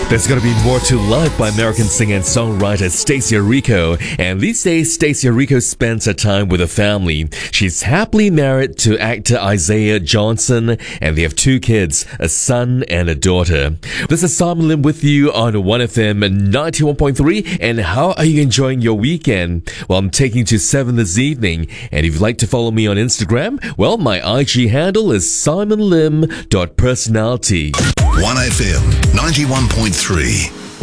There's gonna be more to life by American singer and songwriter Stacey Rico. And these days, Stacey Rico spends her time with her family. She's happily married to actor Isaiah Johnson, and they have 2 kids, a son and a daughter. This is Simon Lim with you on 1FM 91.3. And how are you enjoying your weekend? Well, I'm taking you to 7 this evening. And if you'd like to follow me on Instagram, well, my IG handle is simonlim.personality. 1FM 91.3.